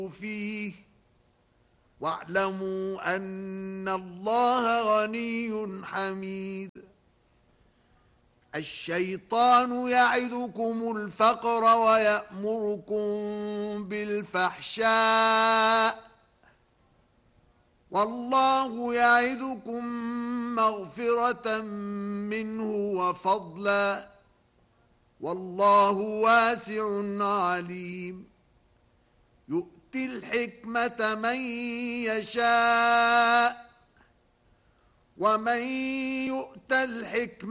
فيه واعلموا أن الله غني حميد. الشيطان يعدكم الفقر ويأمركم بالفحشاء والله يعدكم مغفرة منه وفضلا والله واسع عليم. يؤتي الحكمة من يشاء ومن يؤت الحكمة